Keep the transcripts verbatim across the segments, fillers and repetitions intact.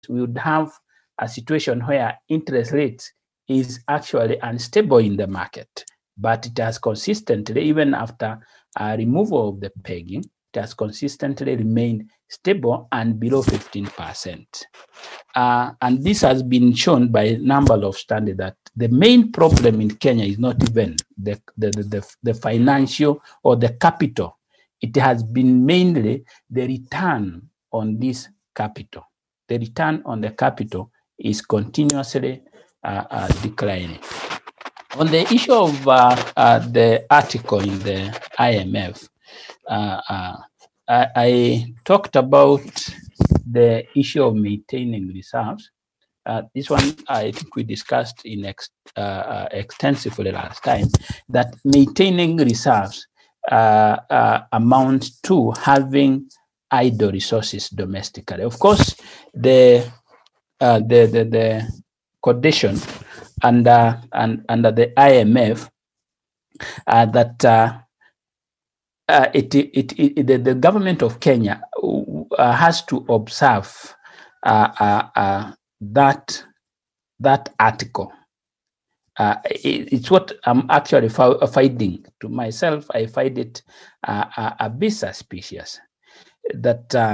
we would have a situation where interest rates is actually unstable in the market, but it has consistently, even after a removal of the pegging, it has consistently remained stable and below fifteen percent. Uh, and this has been shown by a number of studies that the main problem in Kenya is not even the, the, the, the financial or the capital. It has been mainly the return on this capital. The return on the capital is continuously uh, uh, declining. On the issue of uh, uh, the article in the I M F, uh, uh, I, I talked about the issue of maintaining reserves. Uh, this one I think we discussed in ex, uh, uh, extensively last time, that maintaining reserves uh, uh, amounts to having idle resources domestically. Of course, the uh, the, the the condition under and under the I M F uh, that uh, uh, it, it, it the, the government of Kenya uh, has to observe uh, uh, uh, that that article. Uh, it, it's what I'm actually finding to myself. I find it uh, a, a bit suspicious that uh,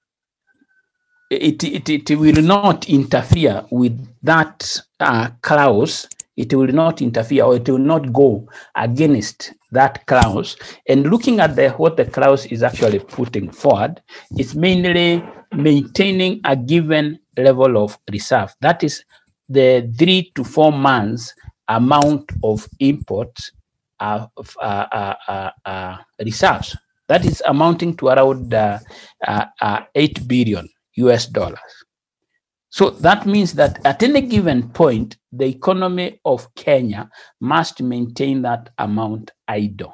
it, it it will not interfere with that uh, clause. It will not interfere, or it will not go against that clause. And looking at the what the clause is actually putting forward, it's mainly maintaining a given level of reserve. That is the three to four months amount of imports of uh, uh, uh, uh, reserves. That is amounting to around uh, uh, uh, eight billion U S dollars. So that means that at any given point, the economy of Kenya must maintain that amount idle.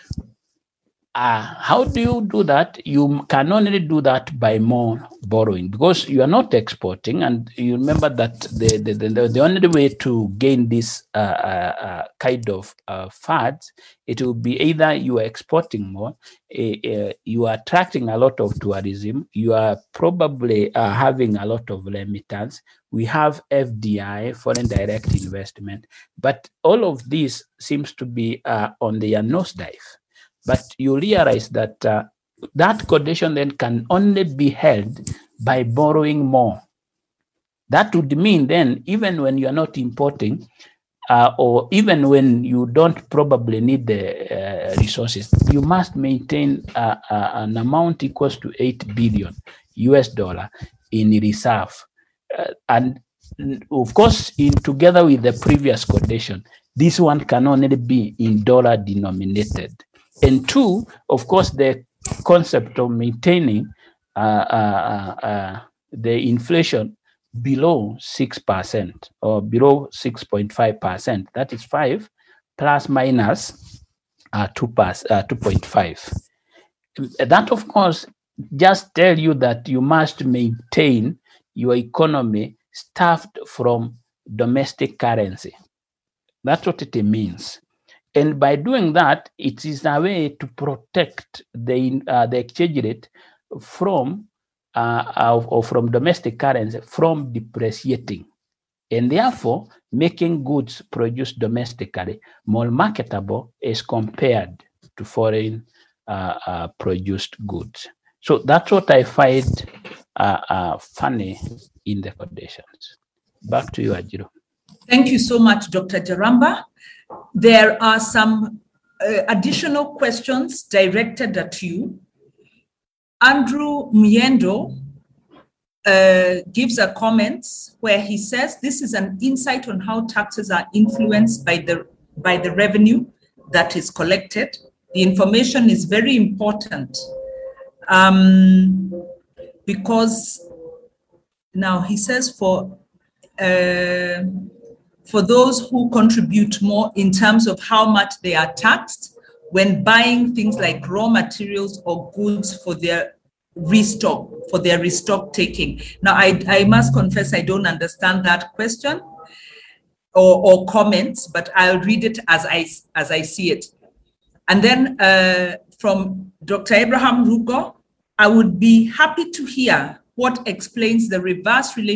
Uh, how do you do that? You can only do that by more borrowing, because you are not exporting. And you remember that the, the, the, the only way to gain this uh, uh, kind of uh, funds, it will be either you are exporting more, uh, uh, you are attracting a lot of tourism, you are probably uh, having a lot of remittance. We have F D I, foreign direct investment, but all of this seems to be uh, on the nosedive. But you realize that uh, that condition then can only be held by borrowing more. That would mean then, even when you are not importing, uh, or even when you don't probably need the uh, resources, you must maintain uh, uh, an amount equals to eight billion U S dollar in reserve. Uh, and of course, in together with the previous condition, this one can only be in dollar denominated. And two, of course, the concept of maintaining uh, uh, uh, the inflation below six percent or below six point five percent. That is five plus minus uh, two point five. That, of course, just tell you that you must maintain your economy staffed from domestic currency. That's what it means. And by doing that, it is a way to protect the uh, the exchange rate from uh, or from domestic currency from depreciating, and therefore making goods produced domestically more marketable as compared to foreign uh, uh, produced goods. So that's what I find uh, uh, funny in the conditions. Back to you, Ajiro. Thank you so much, Doctor Jaramba. There are some uh, additional questions directed at you. Andrew Miendo uh, gives a comment where he says, this is an insight on how taxes are influenced by the, by the revenue that is collected. The information is very important um, because now he says for uh, for those who contribute more in terms of how much they are taxed when buying things like raw materials or goods for their restock, for their restock taking. Now, I, I must confess, I don't understand that question or, or comments, but I'll read it as I, as I see it. And then uh, from Doctor Abraham Rugo, I would be happy to hear what explains the reverse relationship